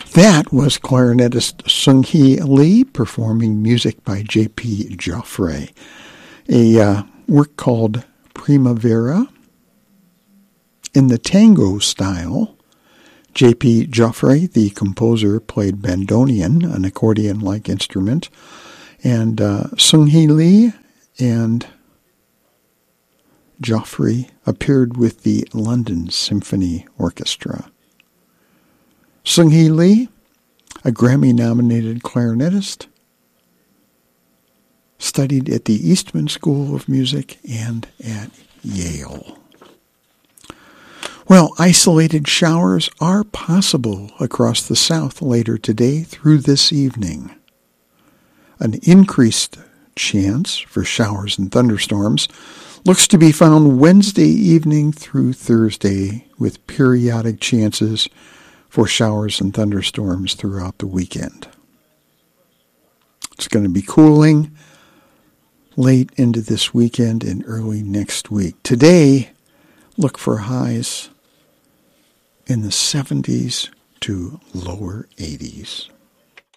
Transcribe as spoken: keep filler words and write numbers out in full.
That was clarinetist Sung-Hee Lee performing music by J P Joffre, a uh, work called Primavera. In the tango style, J P Joffre, the composer, played bandoneon, an accordion-like instrument, and uh, Sung-Hee Lee and Joffre appeared with the London Symphony Orchestra. Sung-Hee Lee, a Grammy-nominated clarinetist, studied at the Eastman School of Music and at Yale. Well, isolated showers are possible across the South later today through this evening. An increased chance for showers and thunderstorms looks to be found Wednesday evening through Thursday, with periodic chances for showers and thunderstorms throughout the weekend. It's going to be cooling late into this weekend and early next week. Today, look for highs in the seventies to lower eighties.